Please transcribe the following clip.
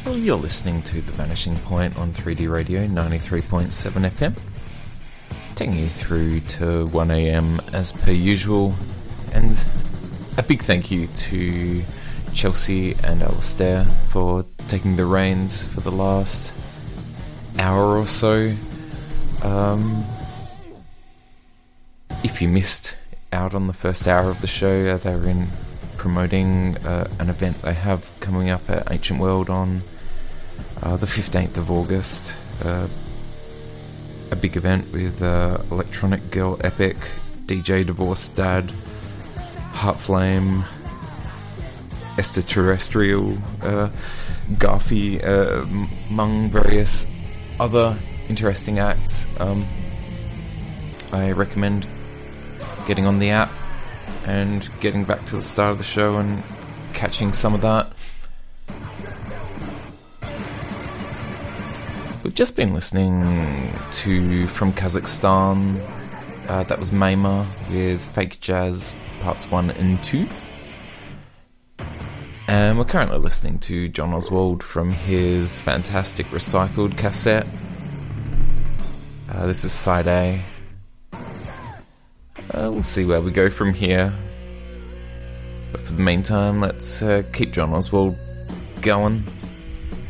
Well, you're listening to The Vanishing Point on 3D Radio 93.7 FM. Taking you through to 1am as per usual. And a big thank you to Chelsea and Alistair for taking the reins for the last hour or so. If you missed out on the first hour of the show, they were in promoting an event they have coming up at Ancient World on the 15th of August. A big event with Electronic Girl Epic, DJ Divorced Dad, Heartflame, Esther Terrestrial, Garfy, among various other interesting acts. I recommend getting on the app and getting back to the start of the show and catching some of that. We've just been listening to, from Kazakhstan, that was Mayma with Fake Jazz Parts 1 and 2. And we're currently listening to John Oswald from his fantastic Recycled cassette. This is Side A. We'll see where we go from here. But for the meantime, let's keep John Oswald going.